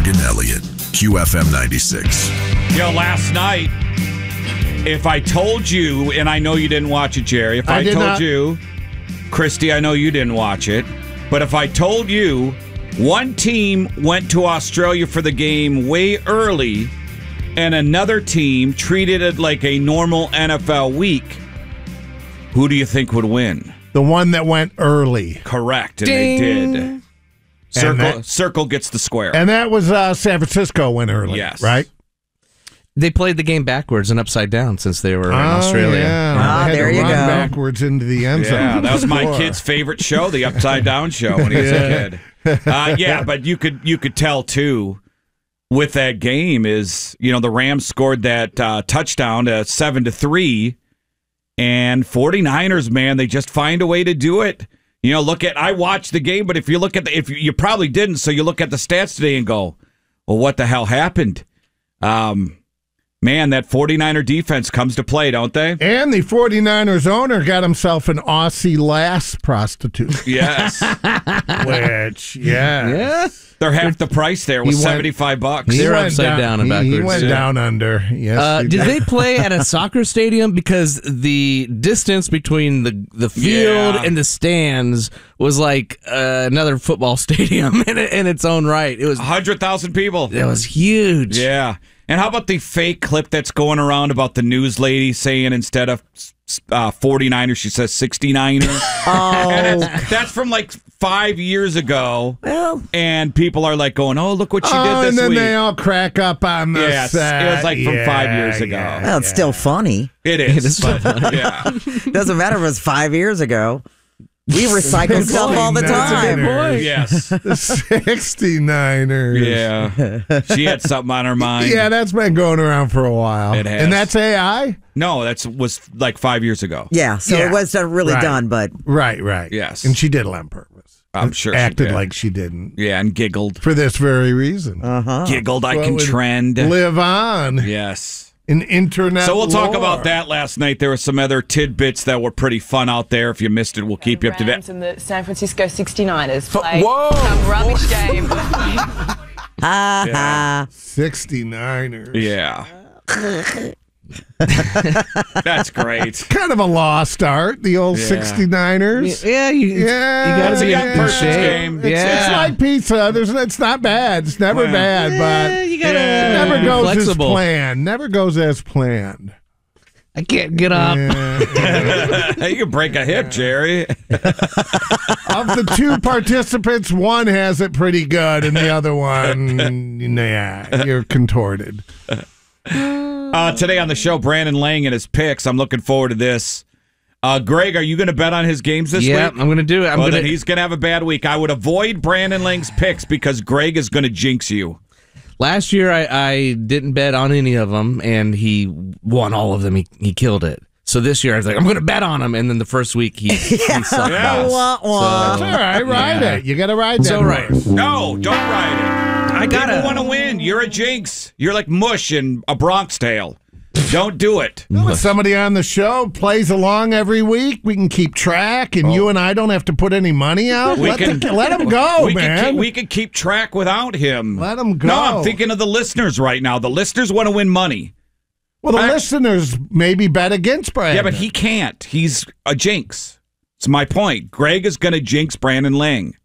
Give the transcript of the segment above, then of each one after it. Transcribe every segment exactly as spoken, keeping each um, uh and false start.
and Elliott, Q F M ninety-six. Yo, last night, if I told you, and I know you didn't watch it, Jerry, if I, I told not. you, Christy, I know you didn't watch it, but if I told you one team went to Australia for the game way early and another team treated it like a normal N F L week, who do you think would win? The one that went early. Correct, and Ding. they did. Circle, that, circle gets the square. And that was uh, San Francisco went early, yes. right? They played the game backwards and upside down since they were oh, in Australia. Yeah. Ah, they had there to you run go. backwards into the end zone. Yeah, that was my kid's favorite show, the Upside Down Show, when he was yeah. a kid. Uh, yeah, but you could you could tell too with that game is you know the Rams scored that uh, touchdown to seven to three, and 49ers, man, they just find a way to do it. You know, look at I watched the game, but if you look at the if you, you probably didn't, so you look at the stats today and go, well, what the hell happened? Um, man, that 49er defense comes to play, don't they? And the 49ers owner got himself an Aussie lass prostitute. Yes. Which, yeah. Yeah. They're half the price there. It was He went- seventy-five bucks. They're went upside down and he- He backwards, went yeah. down under. Yes. Uh, he did they play at a soccer stadium? Because the distance between the, the field Yeah. and the stands was like uh, another football stadium in, in its own right. It was one hundred thousand people. it was huge. Yeah. And how about the fake clip that's going around about the news lady saying instead of uh, 49ers, she says 69ers? Oh, And that's, that's from like five years ago. well, And people are like going, oh, look what she Oh, did this and then week. they all crack up on the Yes, set. it was like from Yeah, five years ago. yeah, well, it's yeah. still funny. It is. It is but, funny. yeah. Doesn't matter if it was five years ago. We recycle stuff all the That's a time. good point. Yes. The sixty-niners. Yeah. She had something on her mind. Yeah, that's been going around for a while. It has. And that's A I? No, that's was like five years ago. Yeah, so Yeah. it wasn't really Right. done, but Right, right. Yes. And she did it on purpose. I'm sure she Acted did. like she didn't. Yeah, and giggled. For this very reason. uh-huh. Giggled, I Well, can it would trend. Live on. Yes. In internet So we'll talk lore. about that last night. There were some other tidbits that were pretty fun out there. If you missed it, we'll keep you up to Rams date. and the San Francisco sixty-niners play whoa! some rubbish game. Ha Yeah. ha. sixty-niners. Yeah. That's great. Kind of a lost art, the old Yeah. sixty-niners. Yeah, you, Yeah, you got It's to a be young in person's shape. game. It's, Yeah. it's like pizza. There's, it's not bad. It's never Well, bad, but you gotta it never be goes flexible. as planned. Never goes as planned. I can't get up. Yeah. You can break a hip, Jerry. Of the two participants, one has it pretty good, and the other one, yeah, you're contorted. Uh, today on the show, Brandon Lang and his picks. I'm looking forward to this. Uh, Greg, are you going to bet on his games this Yeah, week? I'm going to do it. I'm well, going then he's going to have a bad week. I would avoid Brandon Lang's picks because Greg is going to jinx you. Last year, I, I didn't bet on any of them, and he won all of them. He he killed it. So this year, I was like, I'm going to bet on him, and then the first week, he, he sucked Yeah. balls. Wah, wah. It's all right, ride Yeah. it. You got to ride that So right. horse. No, don't ride it. I gotta- People want to win. You're a jinx. You're like mush in a Bronx Tale. Don't do it. When somebody on the show plays along every week, we can keep track, and you and I don't have to put any money out. We let, can- the, let him go, we man. Can keep, we can keep track without him. Let him go. No, I'm thinking of the listeners right now. The listeners want to win money. well, the I- listeners maybe bet against Brandon. Yeah, but he can't. He's a jinx. It's my point. Greg is going to jinx Brandon Lang.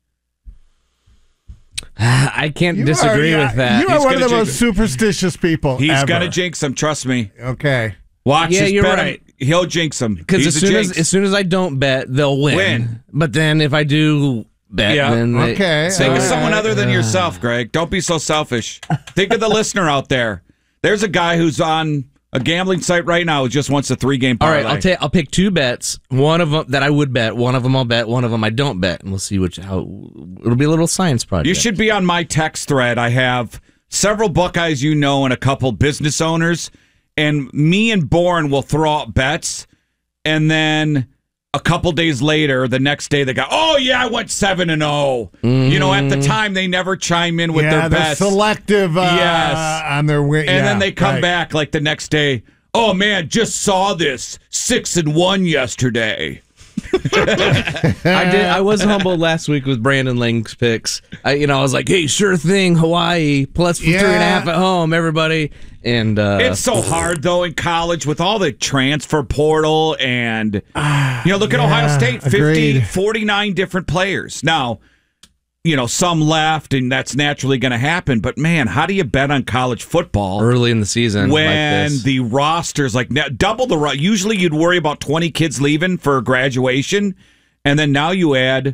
I can't You disagree are, with that. You are He's one of gonna the jinx most it. superstitious people He's ever. going to jinx him. Trust me. Okay. Watch Yeah, his you're bet him. right. He'll jinx him. Because He's as a soon jinx. as, as soon as I don't bet, they'll win. Win. But then if I do bet, Yeah. then they- Okay. Think of all someone right. other than yourself, Greg. Don't be so selfish. Think of the listener out there. There's a guy who's on a gambling site right now who just wants a three-game All parlay. right, I'll take. I'll pick two bets. One of them that I would bet. One of them I'll bet. One of them I don't bet, and we'll see which. How it'll be a little science project. You should be on my text thread. I have several Buckeyes you know and a couple business owners, and me and Bourne will throw out bets, and then a couple days later, the next day, they go, oh, yeah, I went seven and oh. You know, at the time, they never chime in with yeah, their they're bets. selective uh, Yes. on their win. And yeah, then they come right. back like the next day. Oh man, just saw this six and one yesterday. I did. I was humbled last week with Brandon Lang's picks. I, you know, I was like, "Hey, sure thing, Hawaii plus yeah. three and a half at home, everybody." And uh, it's so hard though in college with all the transfer portal and uh, you know, look at yeah, Ohio State, fifty, agreed. forty-nine different players now. You know, some left, and that's naturally going to happen. But man, how do you bet on college football early in the season when like this? the roster's like now, double the? ro- Usually, you'd worry about twenty kids leaving for graduation, and then now you add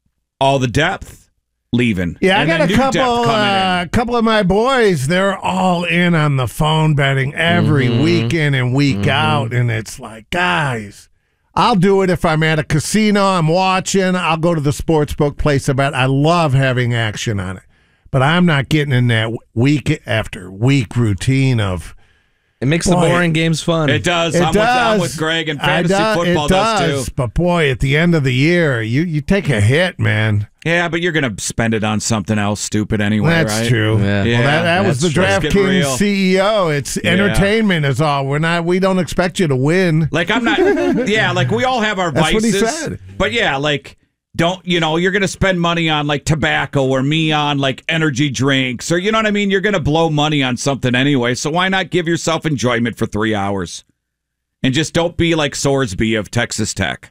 all the depth leaving. Yeah, and I got then a new couple. depth coming A in. couple of my boys. They're all in on the phone betting every Mm-hmm. week in and week Mm-hmm. out, and it's like, guys. I'll do it if I'm at a casino, I'm watching, I'll go to the sports book, place a bet. I love having action on it. But I'm not getting in that week after week routine of It makes boy, the boring games fun. It does. it I'm, does. With, I'm with Greg, and fantasy I do, football it does, does, too. But boy, at the end of the year, you, you take a hit, man. Yeah, but you're going to spend it on something else stupid anyway, That's right? true. Yeah. Yeah, Well, that, that was the that's true. Let's get DraftKings real. C E O. It's entertainment is all. We're not. We don't expect you to win. Like I'm not. Yeah, like we all have our That's what he vices. said. But yeah, like don't you know you're going to spend money on like tobacco or me on like energy drinks or you know what I mean? You're going to blow money on something anyway. So why not give yourself enjoyment for three hours? And just don't be like Sorsby of Texas Tech.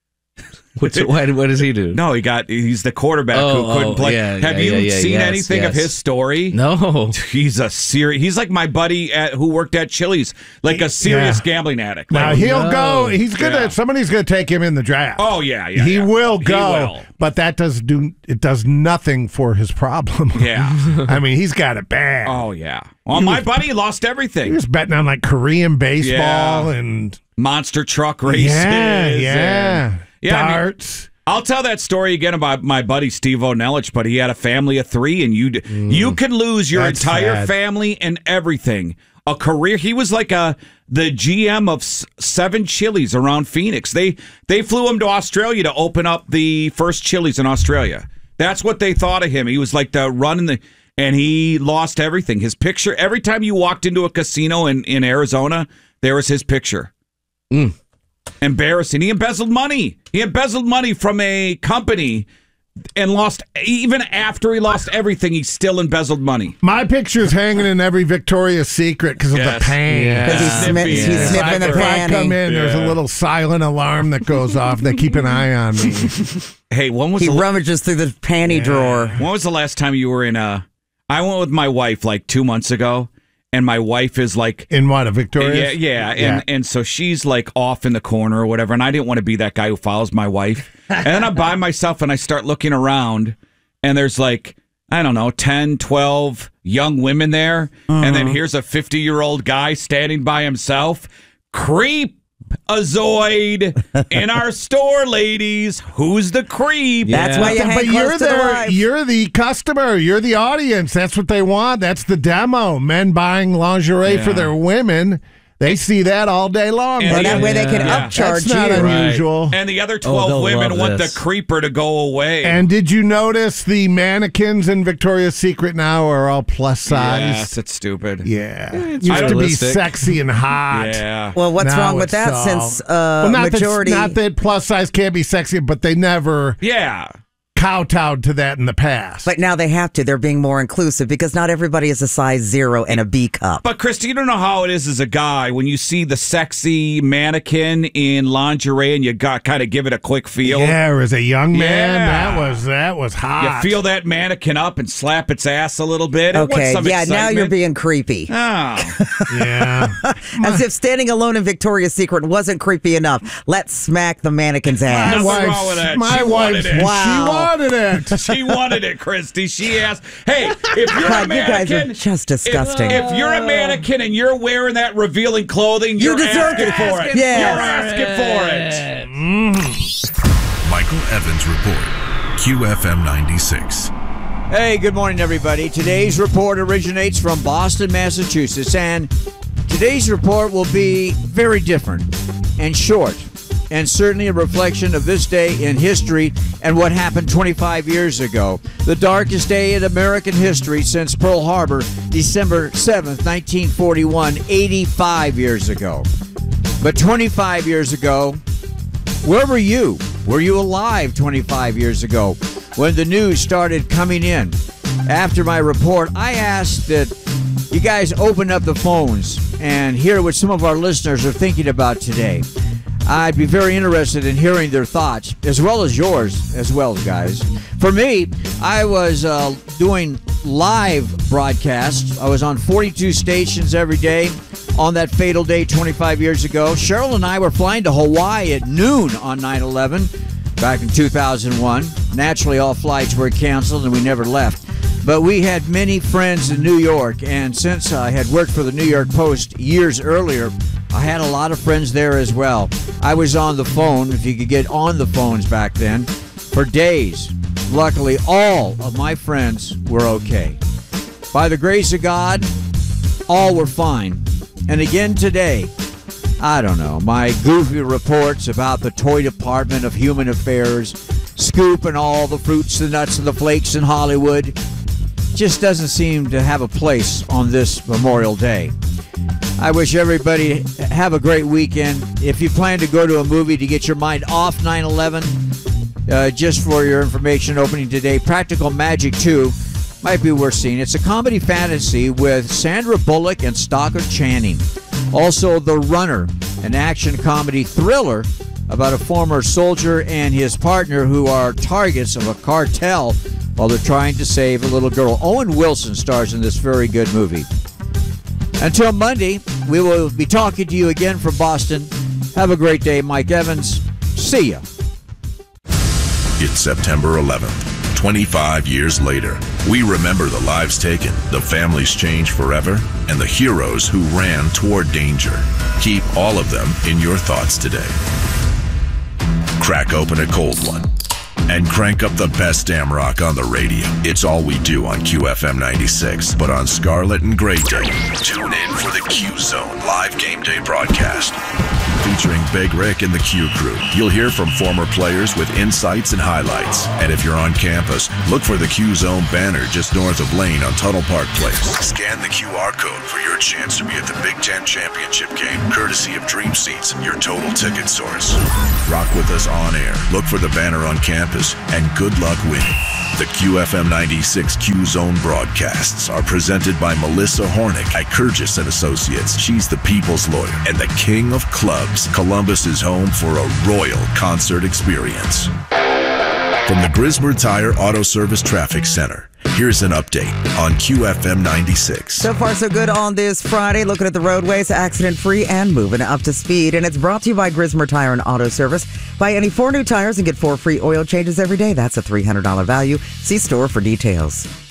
What's, what, what does he do? No, he got he's the quarterback Oh, who couldn't oh, play. yeah, Have yeah, you yeah, yeah, seen yes, anything of yes. his story? No. He's a serious. He's like my buddy at, who worked at Chili's, like a serious Yeah. gambling addict. Now Like, he'll no. go. He's gonna. Yeah. Somebody's gonna take him in the draft. oh yeah, yeah. he yeah. will He go. will. But that does do. It does nothing for his problem. Yeah. I mean, he's got it bad. Oh yeah. Well, my buddy lost He everything. was betting on like Korean baseball Yeah. and Monster truck races. yeah, and- yeah, Yeah, I mean, darts. I'll tell that story again about my buddy Steve O'Nelich, but he had a family of three, and you you can lose your That's entire sad. family and everything. A career. He was like a the G M of s- seven Chili's around Phoenix. They they flew him to Australia to open up the first Chili's in Australia. That's what they thought of him. He was like the run in the, and he lost everything. His picture. Every time you walked into a casino in in Arizona, there was his picture. Mm. Embarrassing. He embezzled money. He embezzled money from a company and lost, even after he lost everything, he still embezzled money. My picture's hanging in every Victoria's Secret because of Yes. the pain. Yeah. Because he's, Yeah. sniff- Snippy, he's yeah. sniffing the If I come panty. in, there's a Yeah. little silent alarm that goes off. They keep an eye on me. Hey, when was He the, rummages through the panty drawer. when was the last time you were in a? I went with my wife like two months ago, and my wife is like, In what, a Victoria's? yeah, yeah, and and so she's like off in the corner or whatever, and I didn't want to be that guy who follows my wife, and then I'm by myself and I start looking around, and there's like, I don't know, ten, twelve young women there, and then here's a fifty year old guy standing by himself. Creep azoid in our store, ladies. Who's the creep? That's why you hang But close you're to the the wife. you're the customer. You're the audience. That's what they want. That's the demo. Men buying lingerie for Yeah. their women. They see that all day long. And Well, buddy. that way they can Yeah. upcharge That's not you. unusual. And the other twelve they'll women love want this. the creeper to go away. And did you notice the mannequins in Victoria's Secret now are all plus size? yes, it's stupid. Yeah, it's used to be realistic. sexy and hot. Yeah. Well, what's Now wrong with it's that all- since uh, well, not majority... That, not that plus size can't be sexy, but they never Yeah. kowtowed to that in the past. But now they have to. They're being more inclusive because not everybody is a size zero and a B cup. But Christy, you don't know how it is as a guy when you see the sexy mannequin in lingerie and you got kind of give it a quick feel. yeah, as a young man, Yeah. that was that was You hot. feel that mannequin up and slap its ass a little bit. It wants Okay, some yeah, now you're excitement. being creepy. Oh. yeah. As if standing alone in Victoria's Secret wasn't creepy enough. Let's smack the mannequin's ass. Nothing wife's- wrong with that. My She wife, wanted it. Wow. she wanted it. She wanted it, Christy. She asked, "Hey, if you're God, a you guys are mannequin, just disgusting. If, if you're a mannequin and you're wearing that revealing clothing, You you're deserve asking it. for it. Yes. You're asking for it." Michael Evans Report. Q F M ninety-six. Hey, good morning, everybody. Today's report originates from Boston, Massachusetts, and today's report will be very different and short, and certainly a reflection of this day in history and what happened twenty-five years ago. The darkest day in American history since Pearl Harbor, December seventh, nineteen forty-one, eighty-five years ago. But twenty-five years ago, Where were you? Were you alive twenty-five years ago when the news started coming in? After my report, I asked that you guys open up the phones and hear what some of our listeners are thinking about today. I'd be very interested in hearing their thoughts, as well as yours, as well, guys. For me, I was uh, doing live broadcasts. I was on forty-two stations every day on that fatal day twenty-five years ago. Cheryl and I were flying to Hawaii at noon on nine eleven back in two thousand one. Naturally, all flights were canceled and we never left. But we had many friends in New York, and since I had worked for the New York Post years earlier, I had a lot of friends there as well. I was on the phone, if you could get on the phones back then, for days. Luckily, all of my friends were okay. By the grace of God, all were fine. And again today, I don't know, my goofy reports about the toy department of human affairs, scooping all the fruits, the nuts, and the flakes in Hollywood, just doesn't seem to have a place on this Memorial Day. I wish everybody have a great weekend. If you plan to go to a movie to get your mind off nine eleven, uh, just for your information, opening today, Practical Magic two might be worth seeing. It's a comedy fantasy with Sandra Bullock and Stockard Channing. Also, The Runner, an action comedy thriller about a former soldier and his partner who are targets of a cartel while they're trying to save a little girl. Owen Wilson stars in this very good movie. Until Monday, we will be talking to you again from Boston. Have a great day, Mike Evans. See ya. It's September eleventh, twenty-five years later. We remember the lives taken, the families changed forever, and the heroes who ran toward danger. Keep all of them in your thoughts today. Crack open a cold one and crank up the best damn rock on the radio. It's all we do on Q F M ninety-six. But on Scarlet and Gray Day, tune in for the Q Zone live game day broadcast. Featuring Big Rick and the Q Crew. You'll hear from former players with insights and highlights. And if you're on campus, look for the Q Zone banner just north of Lane on Tuttle Park Place. Scan the Q R code for your chance to be at the Big Ten Championship game, courtesy of Dream Seats, your total ticket source. Rock with us on air. Look for the banner on campus, and good luck winning. The Q F M ninety-six Q Zone broadcasts are presented by Melissa Hornick at Kurgis and Associates. She's the people's lawyer and the king of clubs. Columbus is home for a royal concert experience. From the Grismer Tire Auto Service Traffic Center, here's an update on Q F M ninety-six. So far, so good on this Friday. Looking at the roadways, accident-free and moving up to speed. And it's brought to you by Grismer Tire and Auto Service. Buy any four new tires and get four free oil changes every day. That's a three hundred dollars value. See store for details.